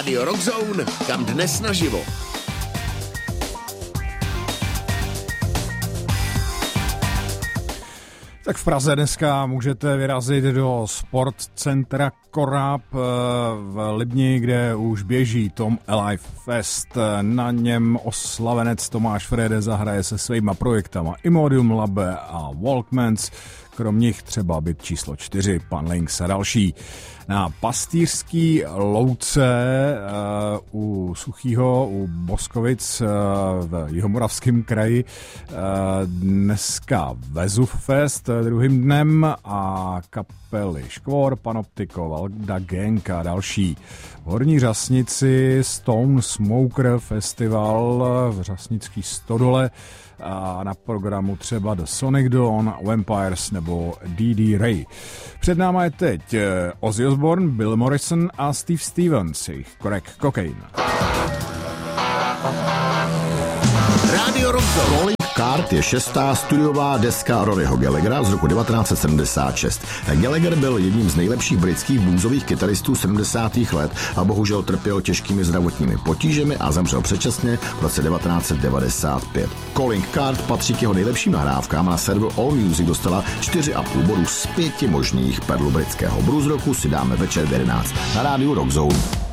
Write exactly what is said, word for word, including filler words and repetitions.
Rádio Rockzone, kam dnes naživo. Tak v Praze dneska můžete vyrazit do Sportcentra Korab v Libni, kde už běží Tom Alive Fest. Na něm oslavenec Tomáš Frede zahraje se svýma projektama Imodium Labe a Walkmans, krom nich třeba byt číslo čtyři, Pan Links a další. Na Pastýřský louce uh, u Suchýho, u Boskovic uh, v Jihomoravském kraji uh, dneska Vezuv Fest druhým dnem a kapely Škvor, Panoptiko, Valda Gang a další. V Horní Řasnici Stone Smoker Festival v Řasnický Stodole a na programu třeba The Sonic Dawn, Vampires nebo D D Ray. Před náma je teď Ozzy Osbourne, Bill Morrison a Steve Stevens, jejich Crack Cocaine. Rádio Rockzone. Card je šestá studiová deska Roryho Gallaghera z roku devatenáct set sedmdesát šest. Gallagher byl jedním z nejlepších britských bluesových kytaristů sedmdesátých let a bohužel trpěl těžkými zdravotními potížemi a zemřel předčasně v roce devatenáct set devadesát pět. Calling Card patří k jeho nejlepším nahrávkám a na serveru AllMusic dostala čtyři a půl bodů z pěti možných. Perlu britského blues roku si dáme večer v jedenáct na rádiu Rockzone.